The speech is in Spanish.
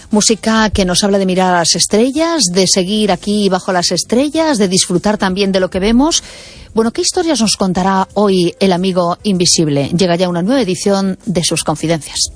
Música que nos habla de mirar a las estrellas, de seguir aquí bajo las estrellas, de disfrutar también de lo que vemos. Bueno, ¿qué historias nos contará hoy el amigo invisible? Llega ya una nueva edición de sus Confidencias.